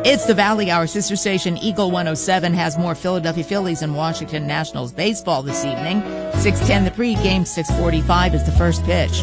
It's the Valley. Our sister station, Eagle 107, has more Philadelphia Phillies and Washington Nationals baseball this evening. 6:10 the pregame, 6:45 is the first pitch.